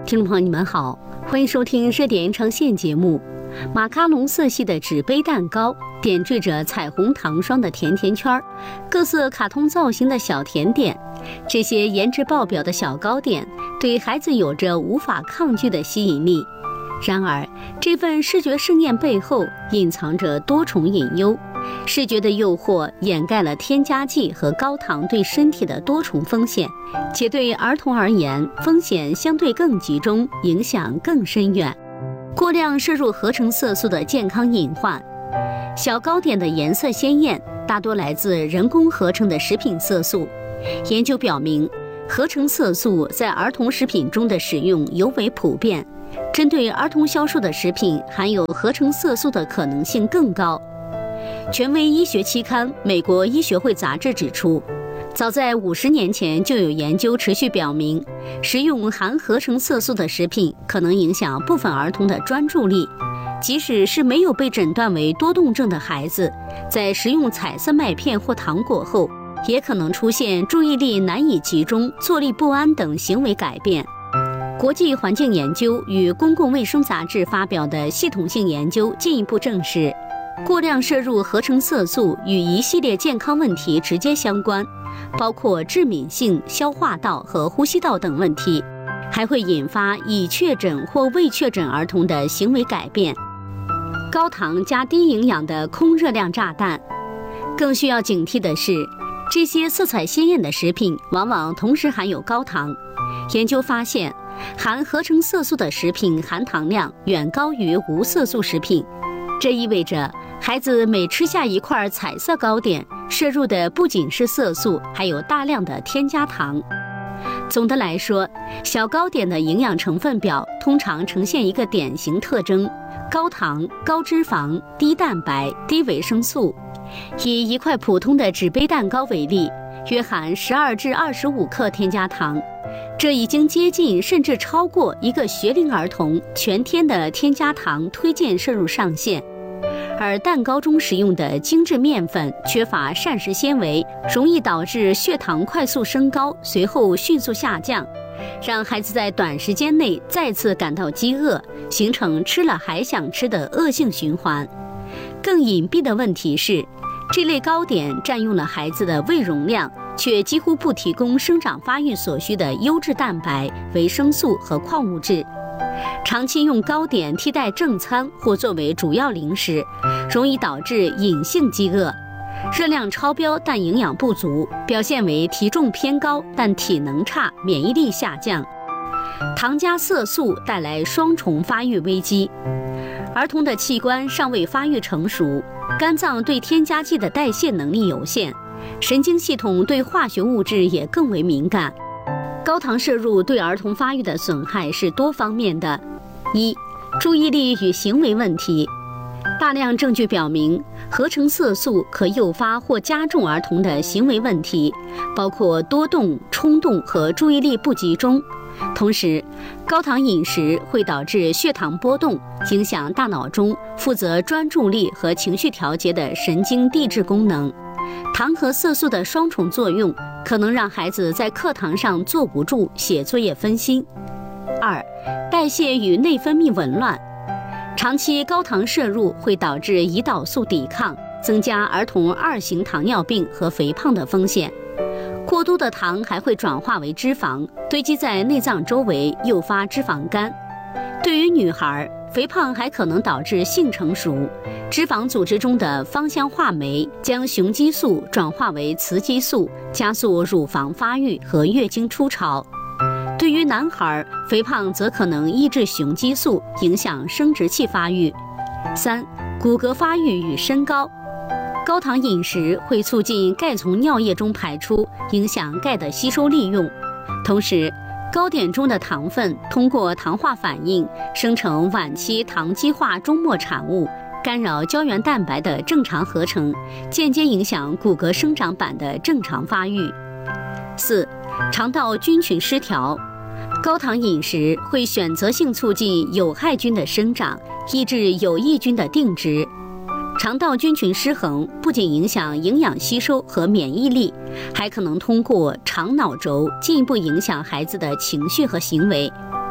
听众朋友你们好，欢迎收听热点延长线节目。马卡龙色系的纸杯蛋糕，点缀着彩虹糖霜的甜甜圈，各色卡通造型的小甜点，这些颜值爆表的小糕点对孩子有着无法抗拒的吸引力。然而，这份视觉盛宴背后隐藏着多重隐忧，视觉的诱惑掩盖了添加剂和高糖对身体的多重风险，且对儿童而言，风险相对更集中，影响更深远。过量摄入合成色素的健康隐患。小糕点的颜色鲜艳，大多来自人工合成的食品色素。研究表明，合成色素在儿童食品中的使用尤为普遍，针对儿童销售的食品含有合成色素的可能性更高。权威医学期刊《美国医学会杂志》指出，早在50年前就有研究持续表明，食用含合成色素的食品可能影响部分儿童的专注力。即使是没有被诊断为多动症的孩子，在食用彩色麦片或糖果后，也可能出现注意力难以集中、坐立不安等行为改变。国际环境研究与公共卫生杂志发表的系统性研究进一步证实，过量摄入合成色素与一系列健康问题直接相关，包括致敏性、消化道和呼吸道等问题，还会引发已确诊或未确诊儿童的行为改变。高糖加低营养的空热量炸弹。更需要警惕的是，这些色彩鲜艳的食品往往同时含有高糖。研究发现，含合成色素的食品含糖量远高于无色素食品，这意味着孩子每吃下一块彩色糕点，摄入的不仅是色素，还有大量的添加糖。总的来说，小糕点的营养成分表通常呈现一个典型特征：高糖、高脂肪、低蛋白、低维生素。以一块普通的纸杯蛋糕为例，约含12至25克添加糖，这已经接近甚至超过一个学龄儿童全天的添加糖推荐摄入上限。而蛋糕中使用的精致面粉缺乏膳食纤维，容易导致血糖快速升高，随后迅速下降，让孩子在短时间内再次感到饥饿，形成吃了还想吃的恶性循环。更隐蔽的问题是，这类糕点占用了孩子的胃容量，却几乎不提供生长发育所需的优质蛋白、维生素和矿物质。长期用糕点替代正餐或作为主要零食，容易导致隐性饥饿，热量超标但营养不足，表现为体重偏高但体能差、免疫力下降。糖加色素带来双重发育危机。儿童的器官尚未发育成熟，肝脏对添加剂的代谢能力有限，神经系统对化学物质也更为敏感。高糖摄入对儿童发育的损害是多方面的。一、注意力与行为问题。大量证据表明，合成色素可诱发或加重儿童的行为问题，包括多动、冲动和注意力不集中。同时，高糖饮食会导致血糖波动，影响大脑中负责专注力和情绪调节的神经递质功能。糖和色素的双重作用可能让孩子在课堂上坐不住，写作业分心。二、代谢与内分泌紊乱。长期高糖摄入会导致胰岛素抵抗，增加儿童2型糖尿病和肥胖的风险。过多的糖还会转化为脂肪，堆积在内脏周围，诱发脂肪肝。对于女孩，肥胖还可能导致性成熟。脂肪组织中的芳香化酶将雄激素转化为雌激素，加速乳房发育和月经初潮。对于男孩，肥胖则可能抑制雄激素，影响生殖器发育。三、骨骼发育与身高。高糖饮食会促进钙从尿液中排出，影响钙的吸收利用。同时，糕点中的糖分通过糖化反应生成晚期糖基化终末产物，干扰胶原蛋白的正常合成，间接影响骨骼生长板的正常发育。四、肠道菌群失调。高糖饮食会选择性促进有害菌的生长，抑制有益菌的定植。肠道菌群失衡不仅影响营养吸收和免疫力，还可能通过肠脑轴进一步影响孩子的情绪和行为。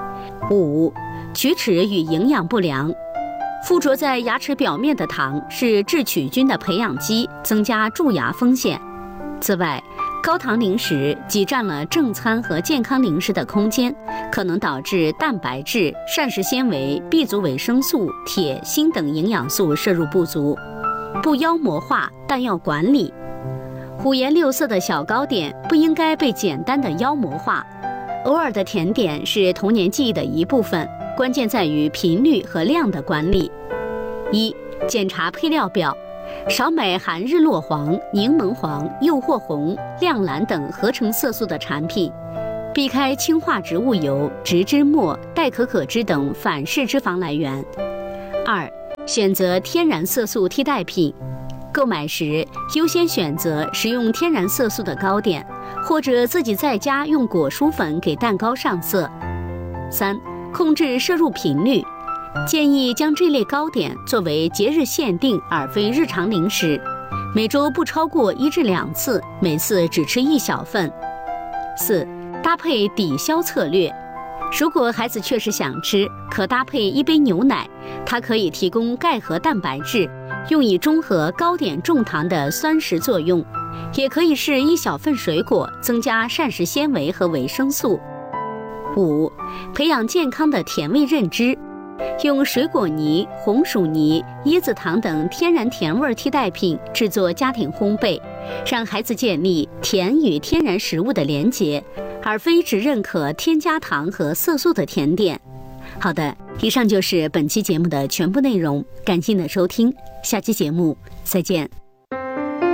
5. 龋齿与营养不良。附着在牙齿表面的糖是致龋菌的培养基，增加蛀牙风险。此外，高糖零食挤占了正餐和健康零食的空间，可能导致蛋白质、膳食纤维、B 族维生素、铁、锌等营养素摄入不足。不妖魔化，但要管理。五颜六色的小糕点不应该被简单的妖魔化。偶尔的甜点是童年记忆的一部分，关键在于频率和量的管理。1. 检查配料表，少买含日落黄、柠檬黄、诱惑红、亮蓝等合成色素的产品，避开氢化植物油、植脂末、代可可脂等反式脂肪来源。2. 选择天然色素替代品，购买时优先选择食用天然色素的糕点，或者自己在家用果蔬粉给蛋糕上色。3. 控制摄入频率，建议将这类糕点作为节日限定而非日常零食，每周不超过1至2次，每次只吃1小份。4. 搭配抵消策略，如果孩子确实想吃，可搭配1杯牛奶，它可以提供钙和蛋白质，用以中和糕点重糖的酸蚀作用，也可以是1小份水果，增加膳食纤维和维生素。5. 培养健康的甜味认知，用水果泥、红薯泥、椰子糖等天然甜味替代品制作家庭烘焙，让孩子建立甜与天然食物的连结，而非只认可添加糖和色素的甜点。好的，以上就是本期节目的全部内容，感谢你的收听，下期节目再见。